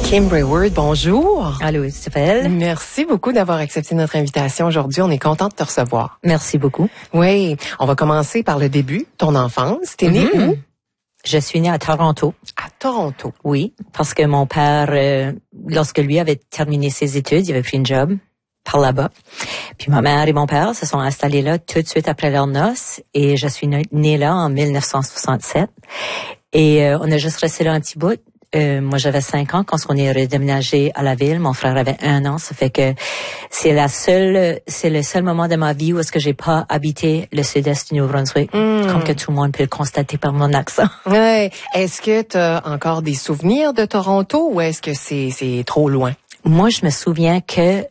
Kim Brayward, bonjour. Allô, Isabelle. Merci beaucoup d'avoir accepté notre invitation aujourd'hui. On est content de te recevoir. Merci beaucoup. Oui, on va commencer par le début, ton enfance. T'es née où? Je suis née à Toronto. À Toronto. Oui, parce que mon père, lorsque lui avait terminé ses études, il avait pris une job par là-bas. Puis ma mère et mon père se sont installés là tout de suite après leurs noces et je suis née là en 1967. Et on a juste resté là un petit bout. Moi, j'avais 5 ans quand on est redéménagé à la ville. Mon frère avait 1 an. Ça fait que c'est le seul moment de ma vie où est-ce que j'ai pas habité le sud-est du Nouveau-Brunswick. Comme que tout le monde peut le constater par mon accent. Ouais. Est-ce que tu as encore des souvenirs de Toronto ou est-ce que c'est trop loin? Moi, je me souviens que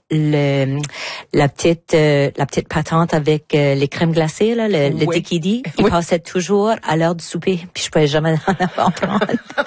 la petite patente avec les crèmes glacées, là, le Dickie, il passait toujours à l'heure du souper. Puis je pouvais jamais en prendre.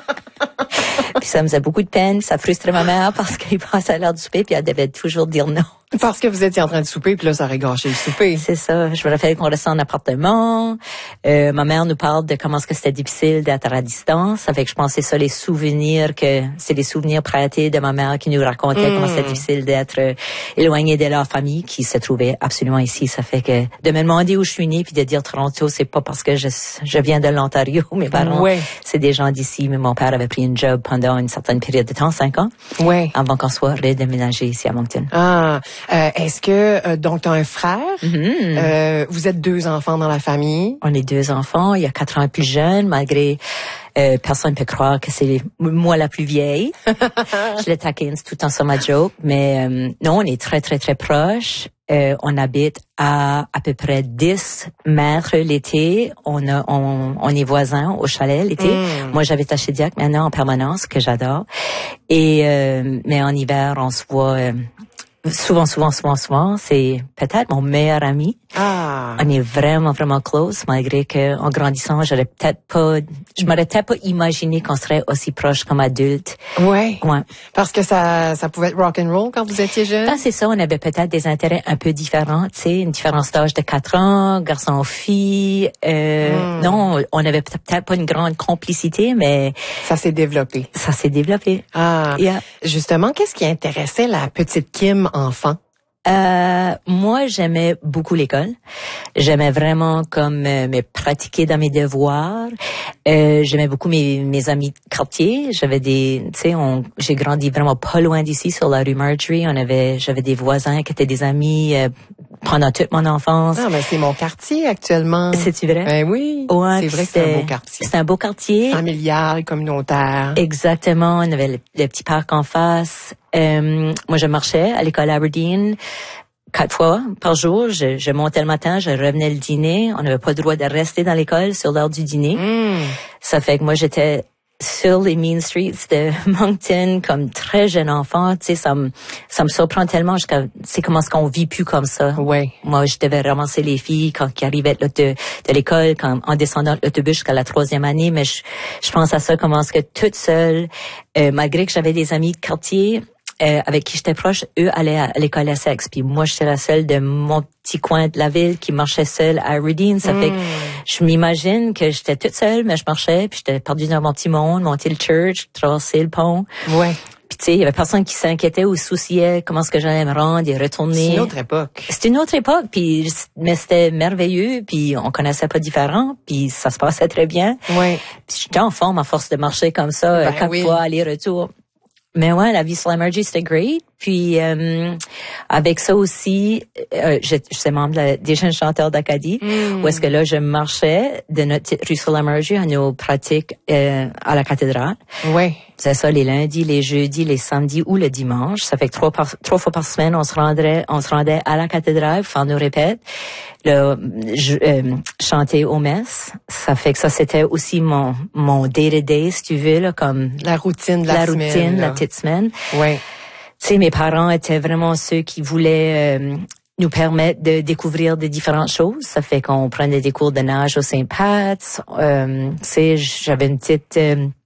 Puis ça me faisait beaucoup de peine, ça frustrait ma mère parce qu'il passait à l'heure du souper puis elle devait toujours dire non. Parce que vous étiez en train de souper puis là ça aurait gâché le souper. C'est ça. Je me rappelle qu'on restait en appartement. Ma mère nous parle de comment est-ce que c'était difficile d'être à distance. Ça fait que je pensais ça, c'est les souvenirs prêtés de ma mère qui nous racontait comment c'était difficile d'être éloigné de leur famille qui se trouvait absolument ici. Ça fait que de me demander où je suis née puis de dire Toronto, c'est pas parce que je viens de l'Ontario. Mes parents, c'est des gens d'ici. Mais mon père avait pris une job pendant une certaine période de temps, 5 ans. Avant qu'on soit redéménagé ici à Moncton. Est-ce que donc tu as un frère? Vous êtes 2 enfants dans la famille? On est 2 enfants. Il y a 4 ans plus jeune, malgré personne ne peut croire que c'est moi la plus vieille. Je le taquine tout le temps sur ma joke, mais non, on est très très très proches. On habite à peu près 10 mètres l'été. On est voisins au chalet l'été. Moi, j'habite à Shediac maintenant en permanence, que j'adore. Et mais en hiver, on se voit souvent. C'est peut-être mon meilleur ami. On est vraiment, vraiment close, malgré que, en grandissant, je m'aurais peut-être pas imaginé qu'on serait aussi proches comme adultes. Ouais. Parce que ça pouvait être rock and roll quand vous étiez jeune. C'est ça, on avait peut-être des intérêts un peu différents, tu sais, une différence d'âge de 4 ans, garçon-fille. Non, on avait peut-être pas une grande complicité, mais ça s'est développé. Justement, qu'est-ce qui intéressait la petite Kim enfant? Moi, j'aimais beaucoup l'école. J'aimais vraiment comme me pratiquer dans mes devoirs. J'aimais beaucoup mes amis de quartier. J'ai grandi vraiment pas loin d'ici sur la rue Marjorie. J'avais des voisins qui étaient des amis pendant toute mon enfance. Mais c'est mon quartier actuellement. C'est-tu vrai? Ben oui. C'est vrai que c'est un beau quartier. C'est un beau quartier. Familial, communautaire. Exactement. On avait le petit parc en face. Moi, je marchais à l'école Aberdeen 4 fois par jour. Je montais le matin, je revenais le dîner. On n'avait pas le droit de rester dans l'école sur l'heure du dîner. Ça fait que moi, j'étais sur les mean streets de Moncton comme très jeune enfant. Tu sais, ça me surprend tellement. C'est comment est-ce qu'on vit plus comme ça. Moi, je devais ramasser les filles quand ils arrivaient de l'école, en descendant l'autobus jusqu'à la 3e année. Mais je pense à ça, comment est-ce que toute seule, malgré que j'avais des amis de quartier, avec qui j'étais proche, eux allaient à l'école Essex. Puis moi, j'étais la seule de mon petit coin de la ville qui marchait seule à Aberdeen. Ça fait que je m'imagine que j'étais toute seule, mais je marchais, puis j'étais perdue dans mon petit monde, monter le church, traverser le pont. Puis tu sais, il y avait personne qui s'inquiétait ou souciait comment est-ce que j'allais me rendre et retourner. C'est une autre époque. C'était une autre époque, mais c'était merveilleux, puis on connaissait pas différent, puis ça se passait très bien. Puis j'étais en forme à force de marcher comme ça, 4 fois aller-retour. Mais la vie sur la Marjorie, c'était great. Puis, avec ça aussi, j'étais membre des jeunes chanteurs d'Acadie, où est-ce que là, je marchais de notre petite rue sur la Marjorie à nos pratiques à la cathédrale. C'est ça, les lundis, les jeudis, les samedis ou le dimanche. Ça fait que 3 fois par semaine, on se rendait à la cathédrale pour faire nos répètes. Chanter aux messes. Ça fait que ça, c'était aussi mon day-to-day, si tu veux, là, comme la routine de la semaine. La petite semaine. Tu sais, mes parents étaient vraiment ceux qui voulaient nous permettre de découvrir des différentes choses. Ça fait qu'on prenait des cours de nage au Saint-Pat. Tu sais, j'avais une petite